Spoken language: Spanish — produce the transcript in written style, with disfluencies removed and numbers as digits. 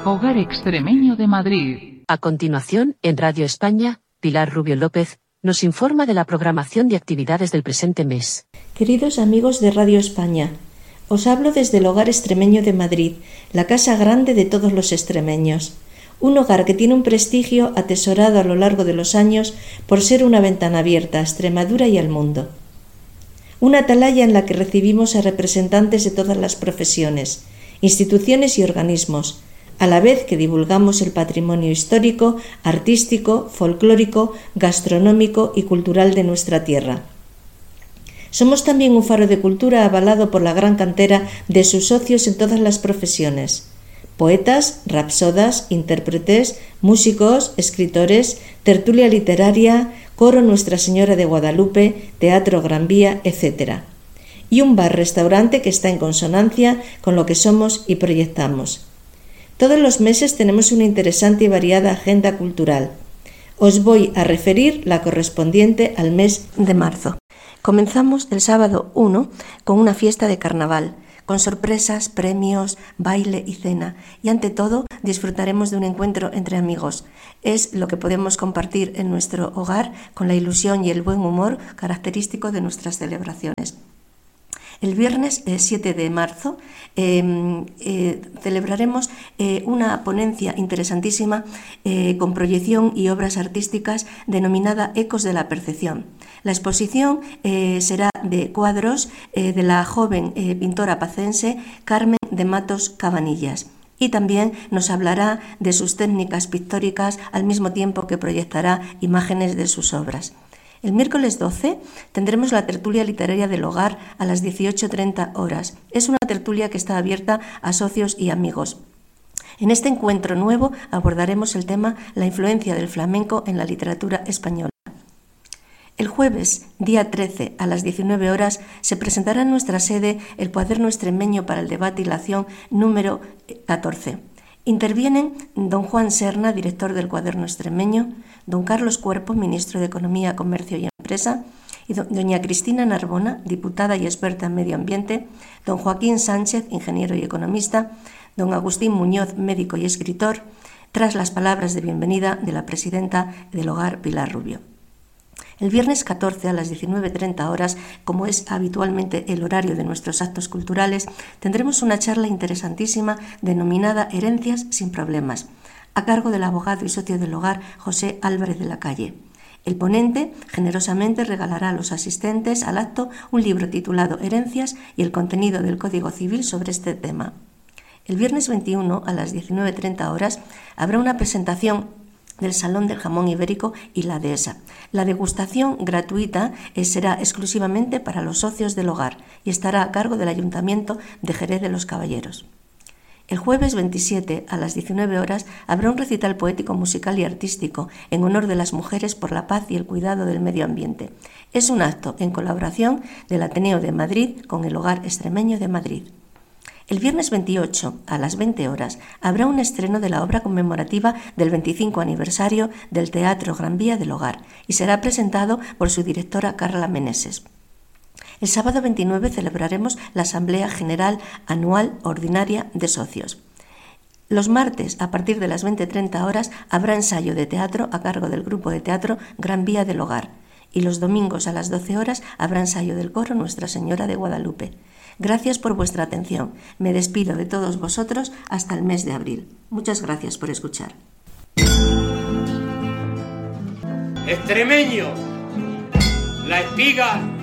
Hogar Extremeño de Madrid. A continuación, en Radio España, Pilar Rubio López nos informa de la programación de actividades del presente mes. Queridos amigos de Radio España, os hablo desde el Hogar Extremeño de Madrid, la casa grande de todos los extremeños. Un hogar que tiene un prestigio atesorado a lo largo de los años por ser una ventana abierta a Extremadura y al mundo. Una atalaya en la que recibimos a representantes de todas las profesiones, instituciones y organismos, a la vez que divulgamos el patrimonio histórico, artístico, folclórico, gastronómico y cultural de nuestra tierra. Somos también un faro de cultura avalado por la gran cantera de sus socios en todas las profesiones: poetas, rapsodas, intérpretes, músicos, escritores, tertulia literaria, coro Nuestra Señora de Guadalupe, teatro Gran Vía, etc. Y un bar-restaurante que está en consonancia con lo que somos y proyectamos. Todos los meses tenemos una interesante y variada agenda cultural. Os voy a referir la correspondiente al mes de marzo. Comenzamos el sábado 1 con una fiesta de carnaval, con sorpresas, premios, baile y cena. Y ante todo, disfrutaremos de un encuentro entre amigos. Es lo que podemos compartir en nuestro hogar con la ilusión y el buen humor característico de nuestras celebraciones. El viernes 7 de marzo celebraremos una ponencia interesantísima con proyección y obras artísticas denominada Ecos de la Percepción. La exposición será de cuadros de la joven pintora pacense Carmen de Matos Cabanillas. Y también nos hablará de sus técnicas pictóricas al mismo tiempo que proyectará imágenes de sus obras. El miércoles 12 tendremos la tertulia literaria del hogar a las 18:30 horas. Es una tertulia que está abierta a socios y amigos. En este encuentro nuevo abordaremos el tema la influencia del flamenco en la literatura española. El jueves, día 13, a las 19 horas, se presentará en nuestra sede el Cuaderno Extremeño para el Debate y la Acción número 14. Intervienen don Juan Serna, director del Cuaderno Extremeño, don Carlos Cuerpo, ministro de Economía, Comercio y Empresa, y doña Cristina Narbona, diputada y experta en medio ambiente, don Joaquín Sánchez, ingeniero y economista, don Agustín Muñoz, médico y escritor, tras las palabras de bienvenida de la presidenta del hogar, Pilar Rubio. El viernes 14 a las 19:30 horas, como es habitualmente el horario de nuestros actos culturales, tendremos una charla interesantísima denominada Herencias sin problemas, a cargo del abogado y socio del hogar José Álvarez de la Calle. El ponente generosamente regalará a los asistentes al acto un libro titulado Herencias y el contenido del Código Civil sobre este tema. El viernes 21 a las 19:30 horas habrá una presentación del Salón del Jamón Ibérico y la Dehesa. La degustación gratuita será exclusivamente para los socios del hogar y estará a cargo del Ayuntamiento de Jerez de los Caballeros. El jueves 27 a las 19 horas habrá un recital poético, musical y artístico en honor de las mujeres por la paz y el cuidado del medio ambiente. Es un acto en colaboración del Ateneo de Madrid con el Hogar Extremeño de Madrid. El viernes 28, a las 20 horas, habrá un estreno de la obra conmemorativa del 25 aniversario del Teatro Gran Vía del Hogar y será presentado por su directora Carla Meneses. El sábado 29 celebraremos la Asamblea General Anual Ordinaria de Socios. Los martes, a partir de las 20:30 horas, habrá ensayo de teatro a cargo del grupo de teatro Gran Vía del Hogar. Y los domingos a las 12 horas habrá ensayo del coro Nuestra Señora de Guadalupe. Gracias por vuestra atención. Me despido de todos vosotros hasta el mes de abril. Muchas gracias por escuchar. Extremeño, la espiga